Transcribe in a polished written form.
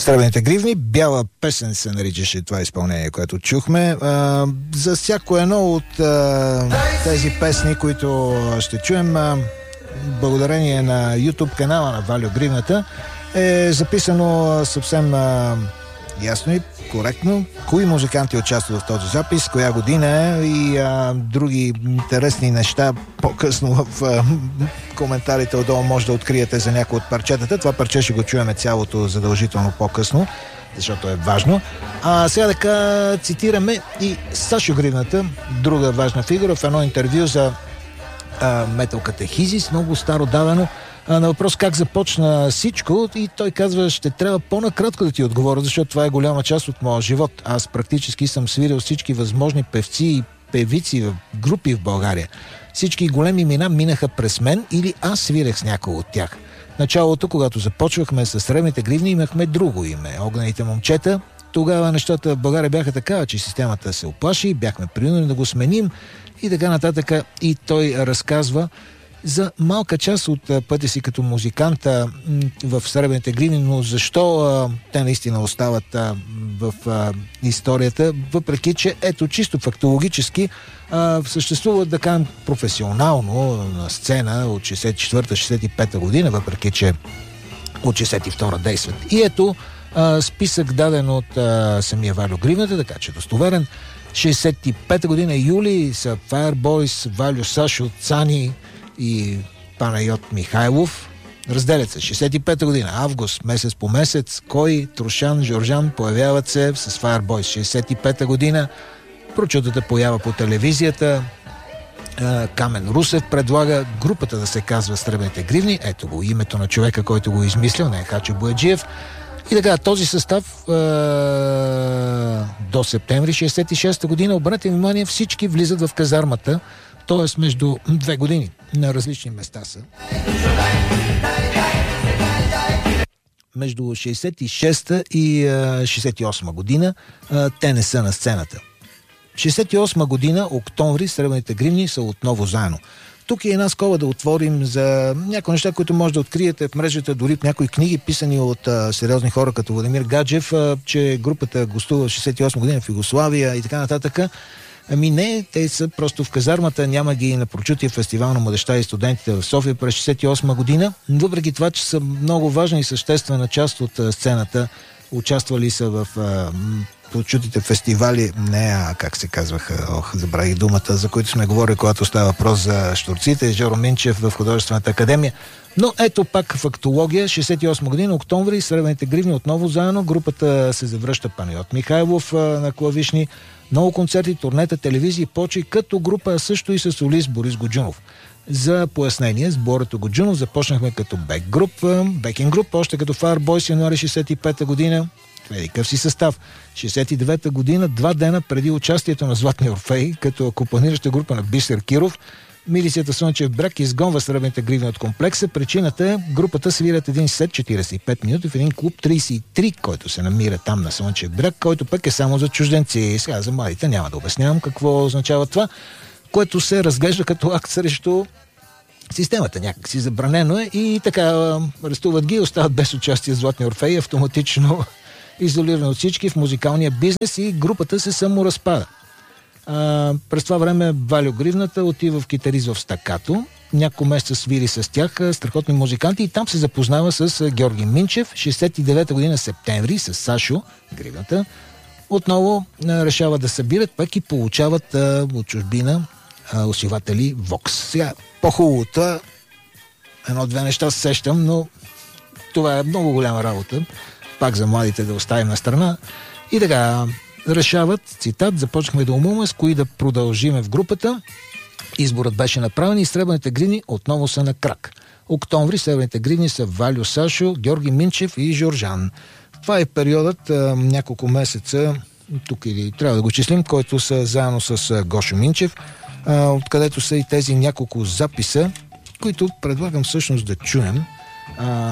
Сребрените гривни. Бяла песен се наричаше това изпълнение, което чухме. За всяко едно от тези песни, които ще чуем, благодарение на YouTube канала на Вальо Гривната, е записано съвсем ясно и коректно кои музиканти участват в този запис, коя година е и други интересни неща. По-късно в коментарите отдолу може да откриете за някои от парчетата. Това парче ще го чуеме цялото задължително по-късно, защото е важно. Сега така цитираме и Сашо Гривната, друга важна фигура, в едно интервю за Metal Catechesis, много старо давано, на въпрос как започна всичко, и той казва: ще трябва по-накратко да ти отговоря, защото това е голяма част от моя живот. Аз практически съм свирил всички възможни певци и певици в групи в България. Всички големи имена минаха през мен или аз свирех с някой от тях. В началото, когато започвахме с Сребрените гривни, имахме друго име — Огнените момчета. Тогава нещата в България бяха такава, че системата се оплаши, бяхме принудени да го сменим и така нататък. И той разказва за малка част от пътя си като музикант в Сребрените гривни, но защо те наистина остават в историята, въпреки че ето чисто фактологически съществуват, да кажем, професионално на сцена от 64-65 година, въпреки че от 62 действат. И ето списък даден от самия Вальо Гривната, така че достоверен. 65 година юли са Fireboys, Вальо, Сашо, Цани и Панайот Михайлов. Разделят се. 65 година, август, месец по месец, Кой, Трушан, Жоржан появяват се с Fireboys. 65 година прочутата поява по телевизията. Камен Русев предлага групата да се казва Сребрените гривни. Ето го името на човека, който го измислил, не е Хачо Бояджиев. И така, този състав до септември 66 година, обърнете внимание, всички влизат в казармата, т.е. между 2 години, на различни места са. Между 66 и 68 година те не са на сцената. 68 година, октомври, Сребрените гривни са отново заедно. Тук е една скоба да отворим за някои неща, които може да откриете в мрежата, дори в някои книги, писани от сериозни хора, като Владимир Гаджев, че групата гостува в 68 година в Югославия и така нататък. Ами не, те са просто в казармата, няма ги на прочутия фестивал на младежта и студентите в София през 68 година. Въпреки това, че са много важна и съществена част от сцената, участвали са в прочутите фестивали, как се казваха, забравих думата, за които сме говорили, когато става въпрос за Щурците, Жоро Минчев в Художествената академия. Но ето пак фактология, 68 година, октомври, Сребрените гривни отново заедно, групата се завръща, Панайот Михайлов на клавишни, много концерти, турнета, телевизии, почи, като група, също и с солист Борис Годжунов. За пояснение, с Борето Годжунов започнахме като бекинг груп, още като Fireboys януари 65 година. Какъв си състав. 69-та година, 2 дена преди участието на Златни Орфей, като акомпанираща група на Бисер Киров, милицията Слънчев бряг изгонва Сребрените гривни от комплекса. Причината е, групата свирят един сет 45 минути в един клуб 33, който се намира там на Слънчев бряг, който пък е само за чужденци. Сега за младите няма да обяснявам какво означава това, което се разглежда като акт срещу системата. Някакси забранено е и така арестуват ги, остават без участие Златни Орфей, автоматично изолирани от всички в музикалния бизнес, и групата се саморазпада. През това време Вальо Гривната отива в китарист в Стакато. Няколко месеца свири с тях, страхотни музиканти, и там се запознава с Георги Минчев. 69-та година септември с Сашо Гривната отново решават да събират, пък и получават от чужбина усилватели Вокс. Сега, по-хубавото, едно-две неща се сещам, но това е много голяма работа. Пак за младите да оставим на страна. И така, решават, цитат: започнахме да умуваме с кои да продължиме в групата. Изборът беше направен и Сребрените гривни отново са на крак. Октомври Сребрените гривни са Вальо, Сашо, Георги Минчев и Жоржан. Това е периодът, няколко месеца, тук или трябва да го числим, който са заедно с Гошо Минчев, откъдето са и тези няколко записа, които предлагам всъщност да чуем.